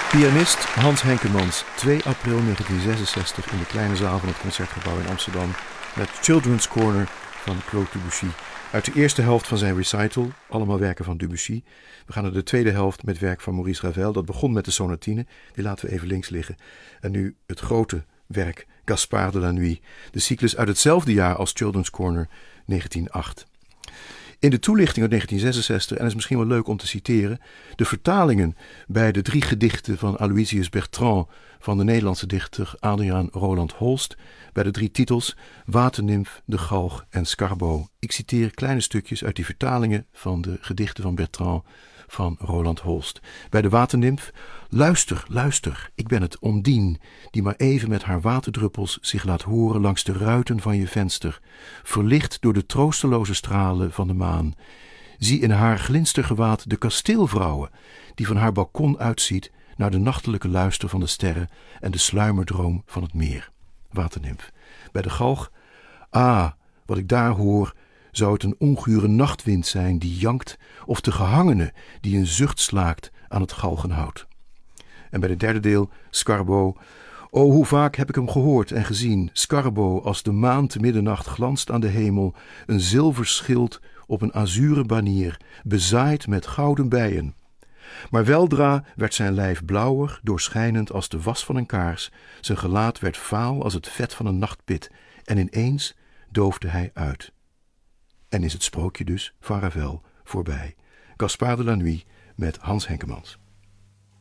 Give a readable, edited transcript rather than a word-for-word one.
Pianist Hans Henkemans, 2 april 1966 in de kleine zaal van het Concertgebouw in Amsterdam met Children's Corner van Claude Debussy. Uit de eerste helft van zijn recital, allemaal werken van Debussy. We gaan naar de tweede helft met werk van Maurice Ravel. Dat begon met de sonatine, die laten we even links liggen. En nu het grote werk Gaspard de la Nuit, de cyclus uit hetzelfde jaar als Children's Corner 1908. In de toelichting uit 1966, en dat is misschien wel leuk om te citeren, de vertalingen bij de 3 gedichten van Aloysius Bertrand van de Nederlandse dichter Adriaan Roland Holst, bij de 3 titels Waternimf, De Galg en Scarbo. Ik citeer kleine stukjes uit die vertalingen van de gedichten van Bertrand van Roland Holst. Bij de Waternimf: luister, luister, ik ben het Ondine, die maar even met haar waterdruppels zich laat horen langs de ruiten van je venster, verlicht door de troosteloze stralen van de maan. Zie in haar glinstergewaad de kasteelvrouwen, die van haar balkon uitziet naar de nachtelijke luister van de sterren en de sluimerdroom van het meer. Waternimf. Bij de galg: ah, wat ik daar hoor, zou het een ongure nachtwind zijn die jankt, of de gehangene die een zucht slaakt aan het galgenhout. En bij het 3e deel, Scarbo: o, hoe vaak heb ik hem gehoord en gezien, Scarbo, als de maan te middernacht glanst aan de hemel, een zilverschild op een azuren banier, bezaaid met gouden bijen. Maar weldra werd zijn lijf blauwer, doorschijnend als de was van een kaars, zijn gelaat werd vaal als het vet van een nachtpit, en ineens doofde hij uit. En is het sprookje dus van Ravel voorbij. Gaspard de la Nuit met Hans Henkemans.